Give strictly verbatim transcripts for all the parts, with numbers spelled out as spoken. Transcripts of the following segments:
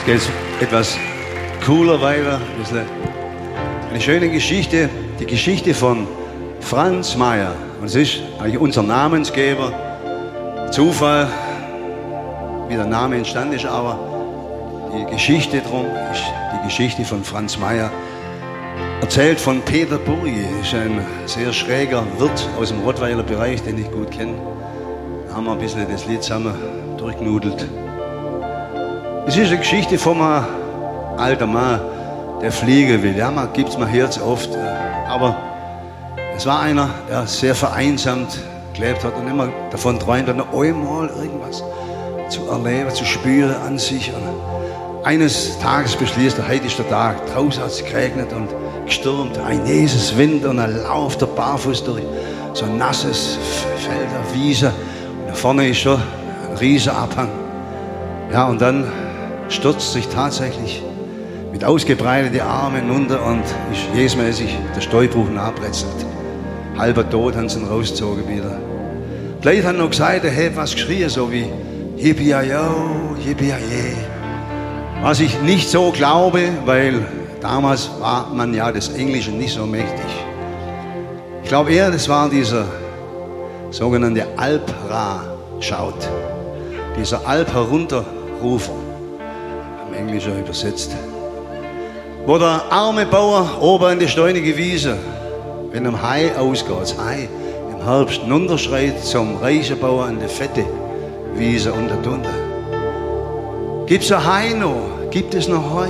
geht es etwas cooler weiter. Eine schöne Geschichte, die Geschichte von Franz Mayer. Und es ist eigentlich unser Namensgeber. Zufall, wie der Name entstanden ist, aber die Geschichte drum ist die Geschichte von Franz Mayer. Erzählt von Peter Burgi, ist ein sehr schräger Wirt aus dem Rottweiler Bereich, den ich gut kenne. Da haben wir ein bisschen das Lied zusammen durchgenudelt. Es ist eine Geschichte von einem alten Mann, der fliegen will. Ja, man gibt es mir Herz oft. Aber es war einer, der sehr vereinsamt gelebt hat und immer davon träumt, noch einmal irgendwas zu erleben, zu spüren an sich. Und eines Tages beschließt er, heute ist der Tag. Draußen hat es geregnet und gestürmt. Ein Jesus Wind und er lauft der barfuß durch so ein nasses Feld, eine Wiese. Und da vorne ist schon ein riesiger Abhang. Ja, und dann stürzt sich tatsächlich mit ausgebreiteten Armen hinunter und ist jesmäßig der Steuerbruch nachbrezelt. Halber tot haben sie ihn rausgezogen wieder. Die Leute haben noch gesagt, er hätte was geschrien, so wie Yippie-yo, Yippie-ye. Was ich nicht so glaube, weil damals war man ja des Englischen nicht so mächtig. Ich glaube eher, das war dieser sogenannte Alp-Ra-Schaut. Dieser Alp-Herunterrufer, im Englischen übersetzt. Wo der arme Bauer oben an die steunige Wiese, wenn am Hai ausgeht, das Hai im Herbst hinunterschreit zum reichen Bauer an die fette Wiese unter drunter. Gibt es ein Hai noch? Gibt es noch Heu?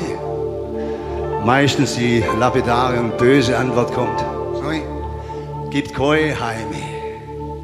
Meistens die lapidare und böse Antwort kommt: Nein, gibt kein Hai mehr.